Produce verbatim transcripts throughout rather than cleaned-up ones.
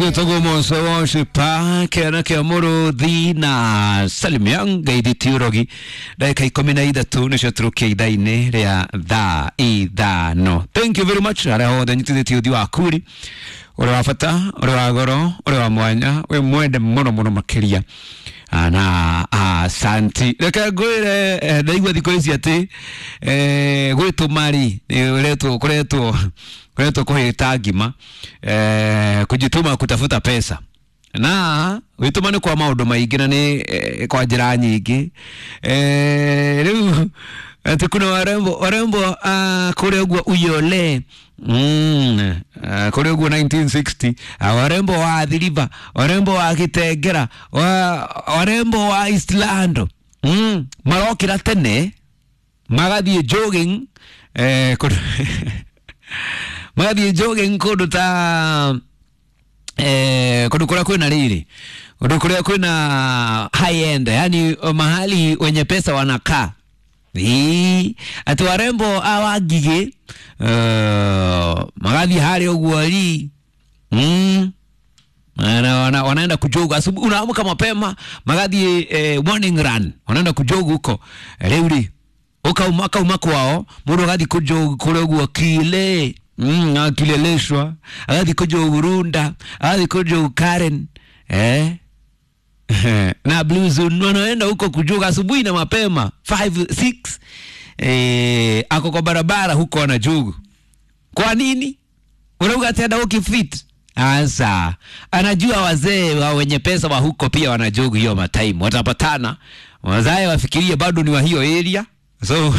Togo monso shipa kena ke amuru dina salimiang gaidi tiurogi dai kai komina ida tu ne shatru ke ida ine rea da ida no. Thank you very much. Ara ho danyi tidi tiu diwa akuri. Ore wafata, ore wagoro, ore wa mwanya, we mwede mono mono makiria. Na asanti. Leka goe daigwa dikoisi ati goe to mari leto kuleto kuleto kohe tagima kujituma kutafuta pesa na witumane kwa maundu maingi na ni kwa njira nyingi riu ati kuna warembo warembo kule ugwa uyole Mm, uh, kule ugu nineteen sixty uh, warembo wa Dhiriva, warembo wa Kitengera, wa, warembo wa Islando mm, marokira tene magathie jogging eh, kudu magathie jogging kudu ta eh, kudu kula kuna riri kudu kula kuna high end, yani mahali wenye pesa wanakaa. Hii ati warembo awagige uh, magathi hari ogwali mm wana, wana, wanaenda kujoga asubuhi, unaamka mapema magathi eh, morning run wanaenda kujoga huko leuli uka umaka umako wao mundu gadi kujoga kuregwa kile mm akileleshwa gadi kujoga Burunda gadi kujoga Karen eh na blues wanaenda huko kujoga asubuhi na mapema five six eh ako kwa barabara huko wanajoga. Kwa nini? Unauga atienda ukifit. Asa anajua wazee wa wenye pesa wa huko pia wanajoga hiyo matime, watapatana wazae wafikirie bado ni wa hiyo area, so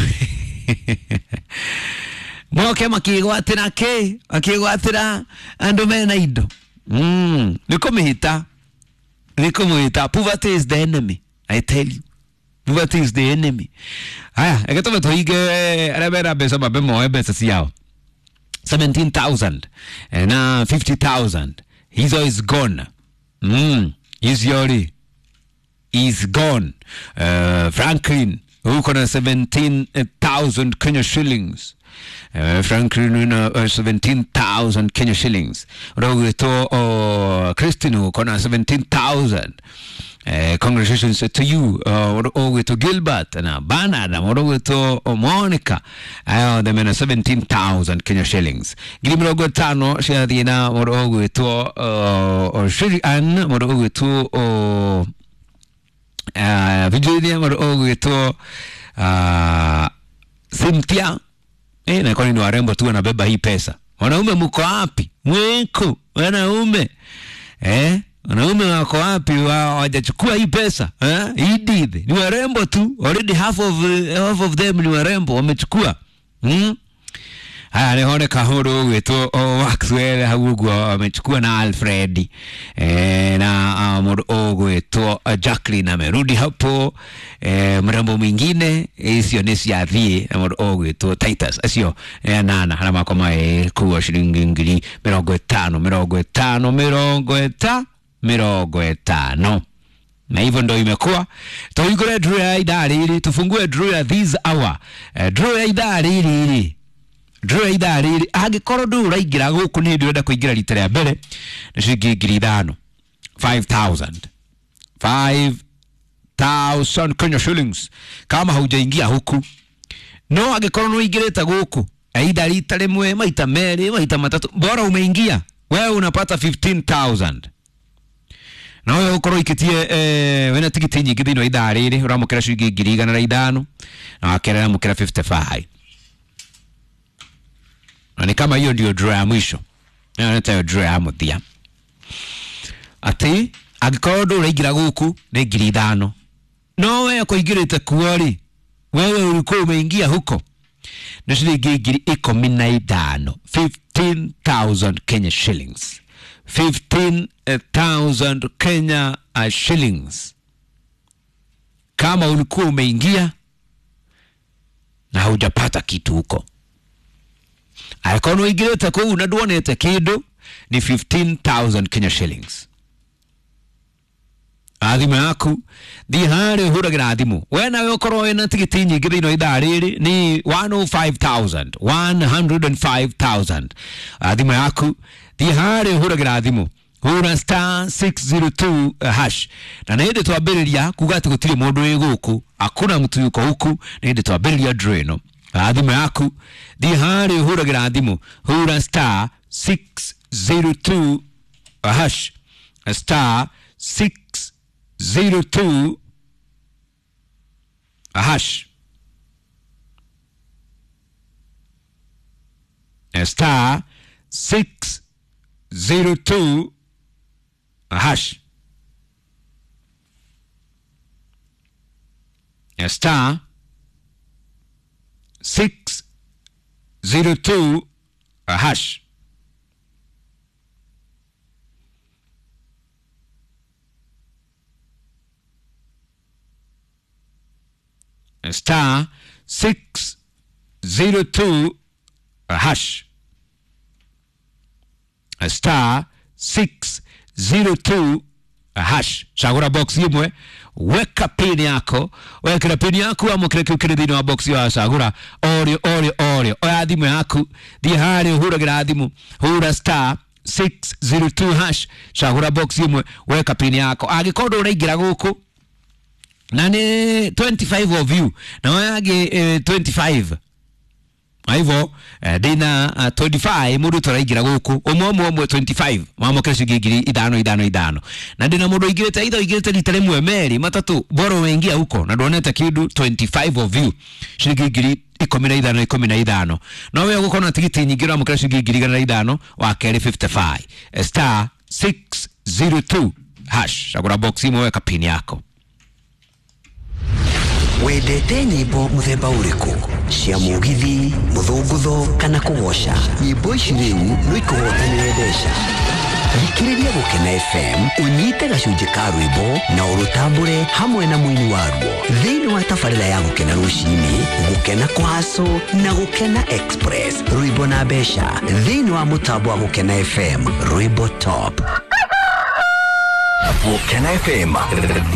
moke makigwatira ke akigwatira andu mena indo mm nikomihita nikomihita. Poverty is the enemy, I tell you. Poverty is the enemy. Haya, ekatoba toige arabera besa mabemo ebesa siao seventeen thousand na fifty thousand. Hizo is gone. Mm, is yori is gone. Uh, Franklin uko na seventeen thousand Kenya shillings. Uh, Franklin una uh, seventeen thousand Kenya shillings. Rogo to uh, Christine uko na seventeen thousand. Uh, congratulations to you. Uh, over to Gilbert and uh, Bernard and over to uh, Monica. Uh, they made seventeen thousand Kenya shillings. Gilbert Tano, Shadina, or over to uh, Shiri Ann, or over to uh, uh, Virginia, or over to uh, Cynthia. Eh, na kwa nini warembo tu wanabeba hii pesa? Wanaume mko wapi? Mweko, wanaume. Eh? Wanaume wako wapi hawajachukua hii pesa? Eh? Hii did. Ni warembo tu. Already half of uh, half of them ni warembo wamechukua. Hmm? Haya nione kahoro wetu o Waxwell hagugwa wamechukua na Alfred. Eh na amor ogo wetu uh, Jacqueline amerudi hapo. Eh mrembo mwingine sio nesi ya vie amor ogo wetu Titus. Sio eh, nana na makoma eh kuwa shilingi ngili mirongo tano mirongo tano mirongo tano mirongo etano. Na hivyo ndo imekuwa. Tuigure draw ya idari hili, tufungue draw ya this hour. Uh, draw ya idari hili. Draw ya idari hili. Agikoro ndu uraigira guku ni ndu urenda kuingira rita rĩa mbere. Na shilingi ngiri ithano. five thousand. five thousand Kenya shillings. Kama haujaingia huku. No agikoro no ingireta guku. Aida rita rimwe maita meri maita matatu. Bora umeingia. Wewe unapata fifteen thousand. Na wewe ukoro ikitie eh wena tikiti nyingi thino idari ri uramukira shilingi ngiri igana na ithano na wakerera mukira fifty-five. Na ni kama hiyo ndio draw ya mwisho. Na neta draw ya muthia. Ati agikodo urigira guku ni ngiri ithano. No wewe kuingirite kuori. Wewe ulikuwa umeingia huko. Na shilingi ngiri ikumi na ithano. fifteen thousand Kenya shillings. fifteen thousand Kenya uh, shillings. Kama ulikuwa umeingia na hujapata kitu huko, alikono igireta ko unaduonete kido ni fifteen thousand Kenya shillings. Adhimu yaku di hare huragira adhimu wena yokoro wena tigiti nyingi thino idari ni one oh five thousand one hundred five thousand. Adhimu yaku di hare huragira adhimu hura star six zero two hash na nende twambiriria kuga ati gutire mundu wi guku akuna mtu yuko huku nende twambiriria dreno adhimu yaku di hari huragira adhimu hura star six zero two hash star six zero two hash star six zero two hash star six zero two hash star six zero two hash star six zero two hash chagura box yimwe weka pin yako weka pin yako amukire kukire dino wa box ya chagura ori ori ori oya dimu yako di hari hura gira dimu hura star six zero two hash chagura box yimwe weka pin yako agikodo uraingira guku na ni twenty-five of you na wage eh, twenty-five aivo uh, dina uh, twenty-five mudu turaigira guku umwe umwe umwe twenty-five mamo kesho gigiri idano idano idano na dina mudu igireta ido igireta litale mwe meri matatu boro wengia huko na doneta kidu twenty-five of you shigigiri ikumi na idano ikumi na idano na wewe uko na tikiti nyingira mu kesho gigiri gara idano wa kere fifty-five star six zero two hash agora box imo weka pin yako Wedete nyimbo muthemba uriku cia mugithi muthungutho kana kugosha nyimbo ici riu no ikuhotanire mbeca thikiriria Gukena F M unyite gacunji ka rwimbo na urutambure hamwe na muini waruo thiini wa tabarĩra ya Gukena rucini Gukena kwaso na Gukena Express rwimbo na mbeca thiini wa mutambo wa Gukena F M rwimbo top Gukena F M